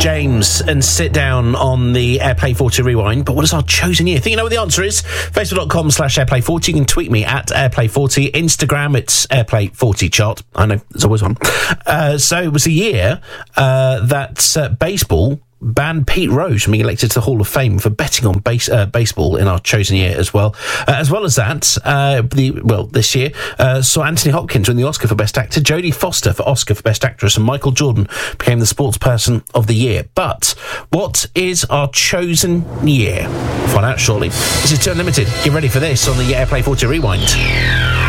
James and Sit Down on the Airplay 40 Rewind. But what is our chosen year? Think you know what the answer is? Facebook.com/Airplay40. You can tweet me at Airplay40. Instagram, it's Airplay40 chart. I know, there's always one. So it was a year that baseball banned Pete Rose from being elected to the Hall of Fame for betting on baseball in our chosen year as well. As well as that, this year, saw Anthony Hopkins win the Oscar for Best Actor, Jodie Foster for Oscar for Best Actress, and Michael Jordan became the Sports Person of the Year. But what is our chosen year? Find out shortly. This is Too Unlimited. Get ready for this on the Airplay 40 Rewind.